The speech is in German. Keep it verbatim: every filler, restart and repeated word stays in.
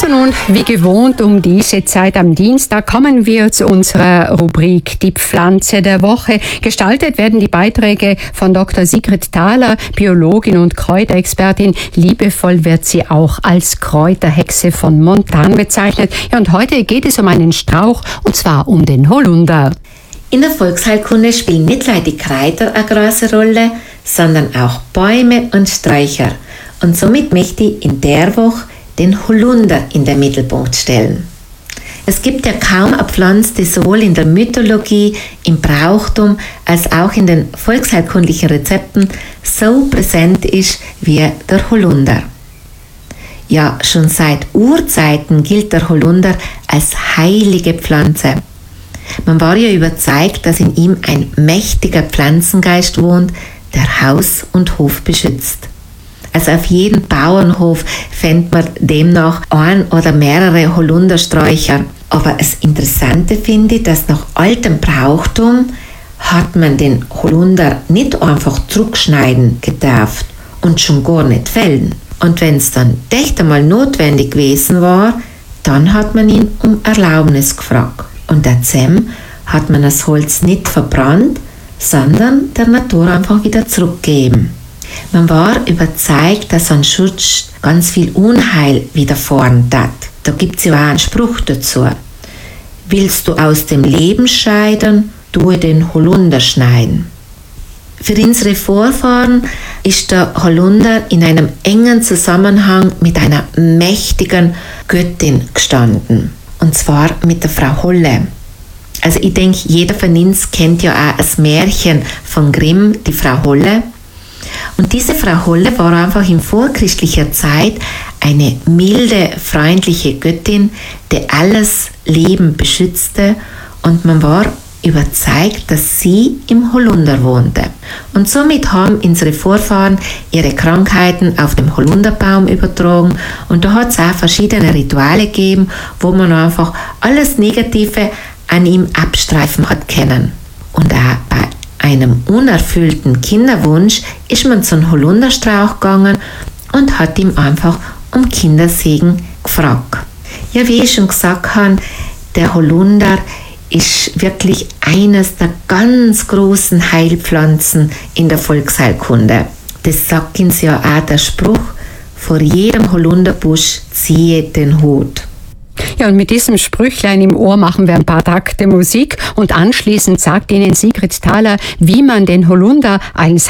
So, nun, wie gewohnt, um diese Zeit am Dienstag kommen wir zu unserer Rubrik Die Pflanze der Woche. Gestaltet werden die Beiträge von Doktor Sigrid Thaler, Biologin und Kräuterexpertin. Liebevoll wird sie auch als Kräuterhexe von Montan bezeichnet. Ja, und heute geht es um einen Strauch, und zwar um den Holunder. In der Volksheilkunde spielen nicht nur die Kräuter eine große Rolle, sondern auch Bäume und Sträucher. Und somit möchte ich in der Woche den Holunder in den Mittelpunkt stellen. Es gibt ja kaum eine Pflanze, die sowohl in der Mythologie, im Brauchtum als auch in den volksheilkundlichen Rezepten so präsent ist wie der Holunder. Ja, schon seit Urzeiten gilt der Holunder als heilige Pflanze. Man war ja überzeugt, dass in ihm ein mächtiger Pflanzengeist wohnt, der Haus und Hof beschützt. Also auf jedem Bauernhof findet man demnach ein oder mehrere Holundersträucher. Aber das Interessante finde ich, dass nach altem Brauchtum hat man den Holunder nicht einfach zurückschneiden gedurft und schon gar nicht fällen. Und wenn es dann echt einmal notwendig gewesen war, dann hat man ihn um Erlaubnis gefragt. Und dazu hat man das Holz nicht verbrannt, sondern der Natur einfach wieder zurückgegeben. Man war überzeugt, dass ein Schutz ganz viel Unheil widerfahren hat. Da gibt es ja auch einen Spruch dazu. Willst du aus dem Leben scheiden, tue den Holunder schneiden. Für unsere Vorfahren ist der Holunder in einem engen Zusammenhang mit einer mächtigen Göttin gestanden. Und zwar mit der Frau Holle. Also ich denke, jeder von uns kennt ja auch das Märchen von Grimm, die Frau Holle. Und diese Frau Holle war einfach in vorchristlicher Zeit eine milde, freundliche Göttin, die alles Leben beschützte, und man war überzeugt, dass sie im Holunder wohnte. Und somit haben unsere Vorfahren ihre Krankheiten auf dem Holunderbaum übertragen, und da hat es auch verschiedene Rituale gegeben, wo man einfach alles Negative an ihm abstreifen hat können. Und auch bei einem unerfüllten Kinderwunsch ist man zum Holunderstrauch gegangen und hat ihm einfach um Kindersegen gefragt. Ja, wie ich schon gesagt habe, der Holunder ist wirklich eines der ganz großen Heilpflanzen in der Volksheilkunde. Das sagt uns ja auch der Spruch: vor jedem Holunderbusch ziehe den Hut. Ja, und mit diesem Sprüchlein im Ohr machen wir ein paar Takte Musik, und anschließend sagt Ihnen Sigrid Thaler, wie man den Holunder als